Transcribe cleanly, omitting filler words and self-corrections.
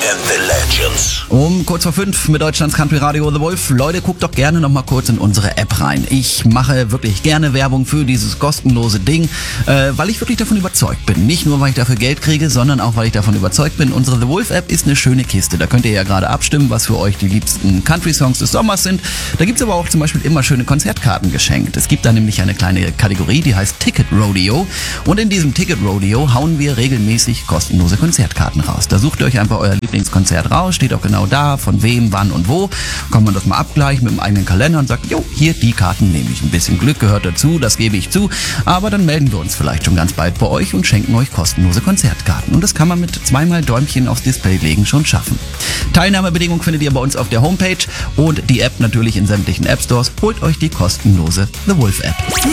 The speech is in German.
and the Legends. Um kurz vor 5 mit Deutschlands Country Radio The Wolf. Leute, guckt doch gerne noch mal kurz in unsere App rein. Ich mache wirklich gerne Werbung für dieses kostenlose Ding, weil ich wirklich davon überzeugt bin. Nicht nur, weil ich dafür Geld kriege, sondern auch, weil ich davon überzeugt bin. Unsere The Wolf App ist eine schöne Kiste. Da könnt ihr ja gerade abstimmen, was für euch die liebsten Country-Songs des Sommers sind. Da gibt's aber auch zum Beispiel immer schöne Konzertkarten geschenkt. Es gibt da nämlich eine kleine Kategorie, die heißt Ticket Rodeo. Und in diesem Ticket Rodeo hauen wir regelmäßig kostenlose Konzertkarten raus. Da sucht ihr euch einfach euer Lieblingskonzert raus, steht auch genau da, von wem, wann und wo. Kann man das mal abgleichen mit dem eigenen Kalender und sagt, jo, hier, die Karten nehme ich. Ein bisschen Glück gehört dazu, das gebe ich zu. Aber dann melden wir uns vielleicht schon ganz bald bei euch und schenken euch kostenlose Konzertkarten. Und das kann man mit zweimal Däumchen aufs Display legen schon schaffen. Teilnahmebedingungen findet ihr bei uns auf der Homepage und die App natürlich in sämtlichen App Stores. Holt euch die kostenlose The Wolf App.